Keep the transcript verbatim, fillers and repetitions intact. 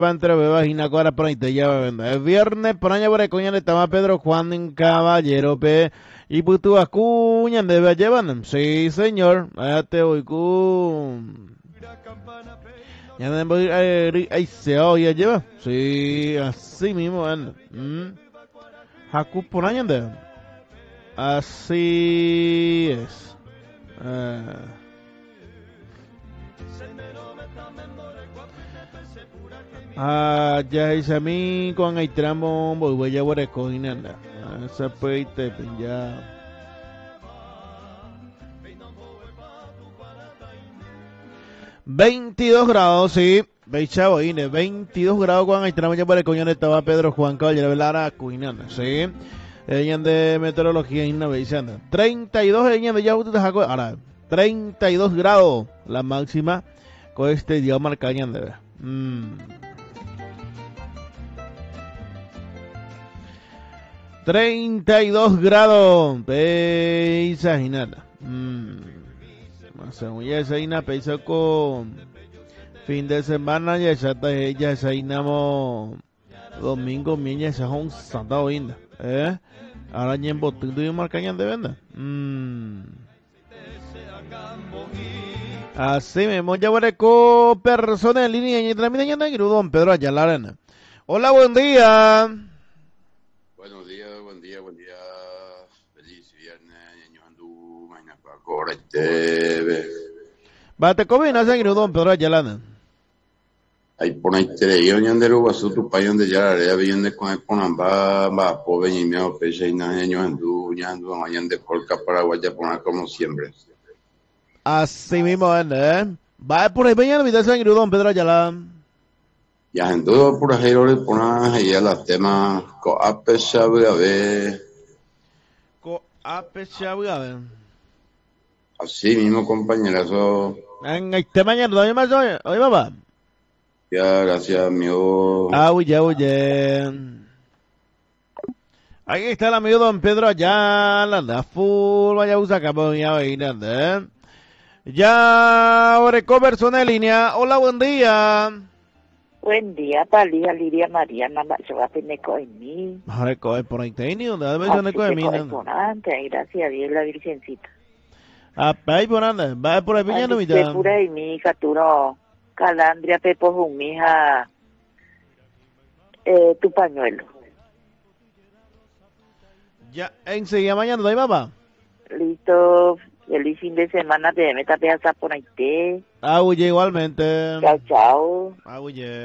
entre bebas y nacuara por ahí te lleva venda. El viernes por año por el coña le estaba Pedro Juan en Caballero pe y putu acuña de llevan. Sí, señor. Allá te voy con. Ya no voy ahí se oye lleva. Sí, así mismo anda. Mm. Haku por año de. Así es. Uh. Ah, ya hice a mí con el tramo, voy a ver con nada. Esa peite ya. veintidós grados, sí. Veis chavo, Ine, veintidós grados con el tramo ya por el coño estaba Pedro Juan Caballero Lara Cuinana, sí. Ella de meteorología y anda. treinta y dos ella de ya ahora treinta y dos grados la máxima con este día marcañan de mm. treinta y dos grados peisa y nada mm. Según ya se ina peisa con fin de semana ya está ella se inamos domingo miña se un santa inda eh ahora ya en botín y marcañan de venda mm. Así mismo ya veré con personas en línea y también ya negro don Pedro Ayala Arena. Hola, buen día. Buenos días, buen día, buen día. Feliz viernes, año andú, mañana para correte. Bate comina negro don Pedro Ayala. Ahí por ahí te yo ñandero vaso tu payon de ya la viene con el ponamba, va po venimeo peche y na año andú, ñandu mañana de polka paraguaya poner como siempre. Así mismo, ¿eh? Va por ahí mañana mi negro don Pedro Ayala. Ya en todo por ahí le ponen ahí a las temas co apesable a ver. Co apesable a ver. Así mismo, compañerazo. En este mañana también más hoy, hoy papá. Ya, gracias, amigo. Ah, oye, oye. Ahí está el amigo don Pedro Ayala, la full, vaya usa cabo ya ¿eh? Ya, ahora persona en línea. Hola, buen día. Buen día, Talía, Lidia, Mariana, yo va a tener con mí. Ahora coge por ahí, ¿no? ¿Dónde me suena con mí? Gracias a Dios, la Virgencita. Ah, ahí por anda, va por ahí piñando mi tía. Pura y mi caturo, calandria, pepo, humija, eh, tu pañuelo. Ya, enseguida mañana, ¿dónde papá? Listo. Feliz fin de semana, te meta pedaza por ahí. Ah, oye, igualmente. Chao, chao. Ah, oye.